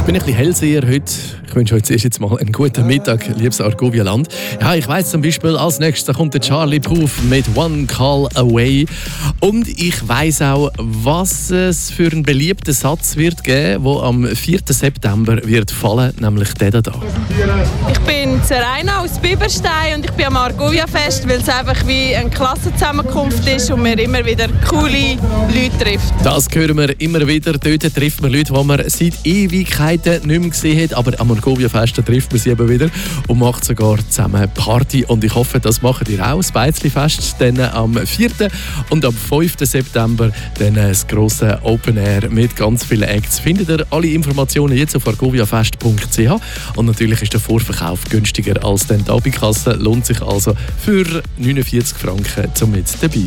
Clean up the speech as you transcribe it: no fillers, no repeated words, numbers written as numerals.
bin ein bisschen Hellseher heute. Ich wünsche euch zuerst jetzt mal einen guten Mittag, liebes Argovia-Land. Ja, ich weiss zum Beispiel, als nächstes da kommt der Charlie Puth mit «One Call Away». Und ich weiss auch, was es für einen beliebten Satz wird geben, der am 4. September wird fallen, nämlich der da. Ich bin Zeraina aus Biberstein und ich bin am Argovia-Fest, weil es einfach wie eine Klassenzusammenkunft ist und man immer wieder coole Leute trifft. Das hören wir immer wieder. Dort trifft man Leute, die man seit Ewigkeiten nicht mehr gesehen hat. Aber am Argovia-Fest trifft man sie eben wieder und macht sogar zusammen Party. Und ich hoffe, das macht ihr auch. Das Beizli-Fest dann am 4. und am 5. September dann das grosse Open Air mit ganz vielen Acts. Findet ihr alle Informationen jetzt auf argoviafest.ch. Und natürlich ist der Vorverkauf günstiger als die Abendkasse. Lohnt sich also für 49 Franken zum mit dabei.